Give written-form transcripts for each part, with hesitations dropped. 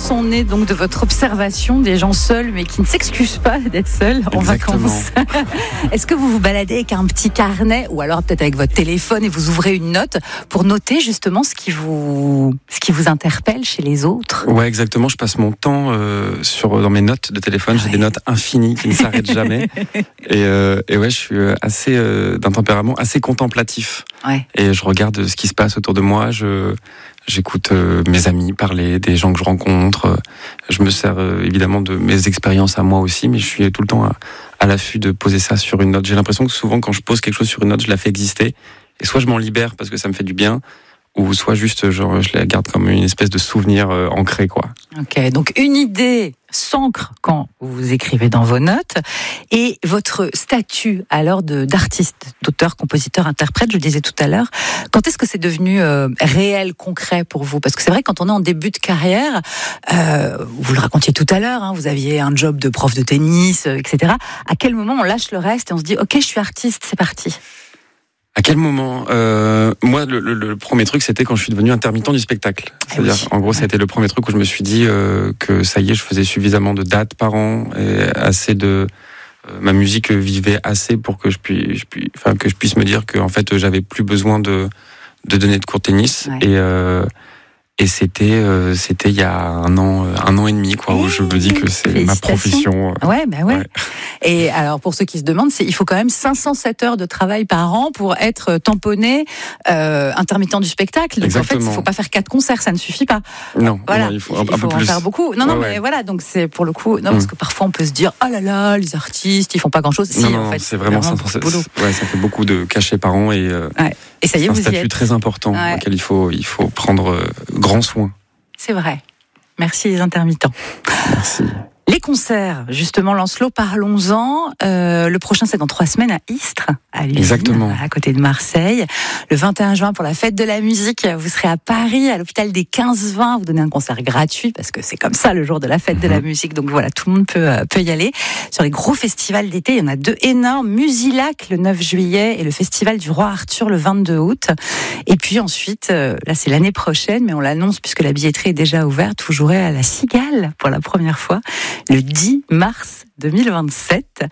sont nées donc de votre observation des gens seuls, mais qui ne s'excusent pas d'être seuls en vacances. Est-ce que vous vous baladez avec un petit carnet ou alors peut-être avec votre téléphone et vous ouvrez une note pour noter justement ce qui vous interpelle chez les autres? Ouais, exactement. Je passe mon temps dans mes notes de téléphone. J'ai des notes infinies qui ne s'arrêtent jamais. Et ouais, je suis assez d'un tempérament assez contemplatif. Ouais. Et je regarde ce qui se passe autour de moi. J'écoute mes amis parler, des gens que je rencontre. Je me sers évidemment de mes expériences à moi aussi, mais je suis tout le temps à l'affût de poser ça sur une note. J'ai l'impression que souvent, quand je pose quelque chose sur une note, je la fais exister. Et soit je m'en libère parce que ça me fait du bien, ou soit juste je la garde comme une espèce de souvenir ancré, quoi. Ok, donc une idée s'ancre quand vous écrivez dans vos notes, et votre statut alors d'artiste, d'auteur, compositeur, interprète, je le disais tout à l'heure, quand est-ce que c'est devenu réel, concret pour vous? Parce que c'est vrai, quand on est en début de carrière, vous le racontiez tout à l'heure, hein, vous aviez un job de prof de tennis, etc. À quel moment on lâche le reste et on se dit ok, je suis artiste, c'est parti? À quel moment Moi, le premier truc, c'était quand je suis devenu intermittent du spectacle. C'est-à-dire, en gros, ça a été le premier truc où je me suis dit que ça y est, je faisais suffisamment de dates par an, et assez de ma musique vivait assez pour que je puisse me dire que en fait, j'avais plus besoin de donner de cours de tennis. Ouais. Et c'était il y a un an et demi, quoi, où je me dis que c'est ma profession. Ouais. Et alors, pour ceux qui se demandent, il faut quand même 507 heures de travail par an pour être tamponné intermittent du spectacle. Donc exactement. En fait, il ne faut pas faire 4 concerts, ça ne suffit pas. Non, voilà. Il faut un peu plus. En faire beaucoup. Non, mais voilà, donc c'est pour le coup. Non, parce que parfois on peut se dire, oh là là, les artistes, ils font pas grand-chose. Non, en fait, c'est vraiment 507. Ouais, ça fait beaucoup de cachets par an et ça y est, c'est un statut très important auquel il faut prendre grand soin. C'est vrai. Merci les intermittents. Merci. Les concerts, justement, Lancelot, parlons-en. Le prochain, c'est dans 3 semaines à Istres, à Lille, exactement, à côté de Marseille. Le 21 juin, pour la fête de la musique, vous serez à Paris, à l'hôpital des 15-20. Vous donnez un concert gratuit, parce que c'est comme ça, le jour de la fête de la musique. Donc voilà, tout le monde peut y aller. Sur les gros festivals d'été, il y en a 2 énormes. Musilac, le 9 juillet, et le Festival du Roi Arthur, le 22 août. Et puis ensuite, là, c'est l'année prochaine, mais on l'annonce, puisque la billetterie est déjà ouverte. Vous jouerez à la Cigale, pour la première fois, le 10 mars 2027.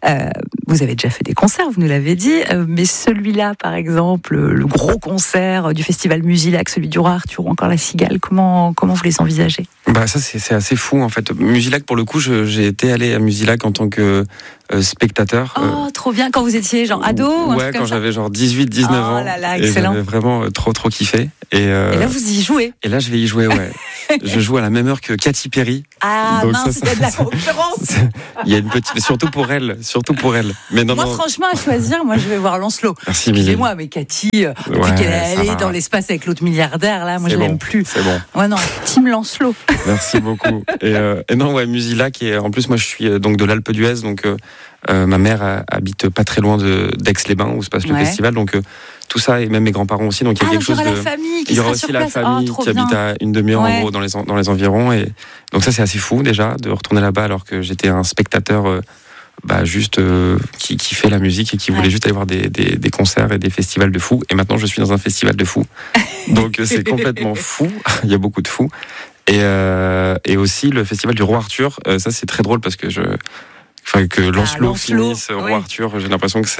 Vous avez déjà fait des concerts, vous nous l'avez dit, mais celui-là, par exemple, le gros concert du Festival Musilac, celui du Roi Arthur ou encore la Cigale, comment vous les envisagez? Ça, c'est assez fou, en fait. Musilac, pour le coup, j'ai été allé à Musilac en tant que spectateur. Oh, trop bien, quand vous étiez genre ado? Ouais, quand j'avais genre 18-19 ans. Oh là là, excellent. Et j'avais vraiment trop kiffé. Et là, vous y jouez? Et là, je vais y jouer, ouais. Je joue à la même heure que Katy Perry. Ah, donc mince, il y a de la concurrence. Il y a une petite, surtout pour elle. Mais non, franchement, à choisir, moi, je vais voir Lancelot. Merci, excusez-moi, mais Cathy, depuis qu'elle est allée dans l'espace avec l'autre milliardaire, là, moi, je l'aime plus. C'est bon. Ouais, non, team Lancelot. Merci beaucoup. Et non, ouais, Musilac, et en plus, moi, je suis donc de l'Alpe d'Huez, donc ma mère habite pas très loin d'Aix-les-Bains, où se passe le festival, donc tout ça, et même mes grands-parents aussi, donc il y a quelque chose de... Il y aura aussi la famille qui habite à une demi-heure en gros dans les environs, et donc ça c'est assez fou déjà de retourner là-bas alors que j'étais un spectateur juste qui fait la musique et qui voulait juste aller voir des concerts et des festivals de fous, et maintenant je suis dans un festival de fous, donc c'est complètement fou. Il y a beaucoup de fous, et aussi le festival du Roi Arthur, ça c'est très drôle parce que que Lancelot finisse Roi Arthur, j'ai l'impression que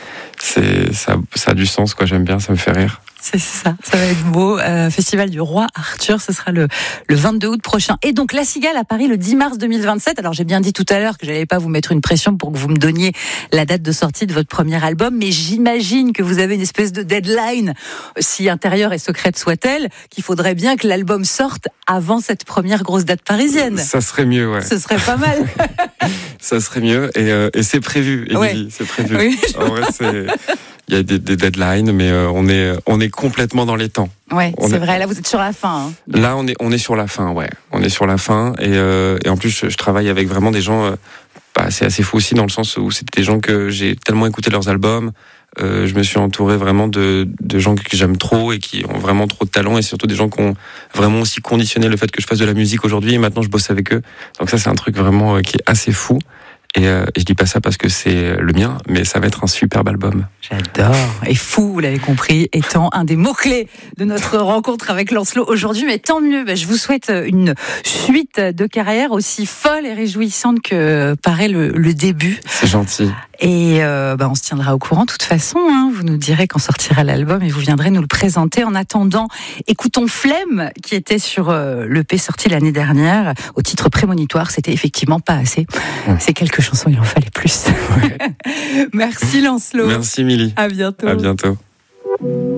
ça a du sens, quoi. J'aime bien, ça me fait rire. C'est ça va être beau. Festival du Roi Arthur, ce sera le 22 août prochain. Et donc la Cigale à Paris le 10 mars 2027. Alors j'ai bien dit tout à l'heure que j'allais pas vous mettre une pression pour que vous me donniez la date de sortie de votre premier album, mais j'imagine que vous avez une espèce de deadline, si intérieure et secrète soit-elle, qu'il faudrait bien que l'album sorte avant cette première grosse date parisienne. Ça serait mieux, ouais. Ce serait pas mal. Ça serait mieux, et c'est prévu, Émilie, c'est prévu. Oui. En vrai, il y a des deadlines, mais on est complètement dans les temps. Ouais, c'est vrai. Là, vous êtes sur la fin. Hein. Là, on est sur la fin, ouais. On est sur la fin, et en plus, je travaille avec vraiment des gens. C'est assez fou aussi dans le sens où c'était des gens que j'ai tellement écouté leurs albums. Je me suis entouré vraiment de gens que j'aime trop et qui ont vraiment trop de talent, et surtout des gens qui ont vraiment aussi conditionné le fait que je fasse de la musique aujourd'hui, et maintenant je bosse avec eux. Donc ça, c'est un truc vraiment qui est assez fou. Et je dis pas ça parce que c'est le mien, mais ça va être un superbe album. J'adore. Et fou, vous l'avez compris, étant un des mots-clés de notre rencontre avec Lancelot aujourd'hui. Mais tant mieux, je vous souhaite une suite de carrière aussi folle et réjouissante que paraît le début. C'est gentil. Et on se tiendra au courant de toute façon. Hein. Vous nous direz quand sortira l'album et vous viendrez nous le présenter. En attendant, écoutons Flemme, qui était sur l'EP sorti l'année dernière, au titre prémonitoire. C'était effectivement pas assez. C'est quelques chansons, il en fallait plus. Ouais. Merci Lancelot. Merci Milly. À bientôt. À bientôt.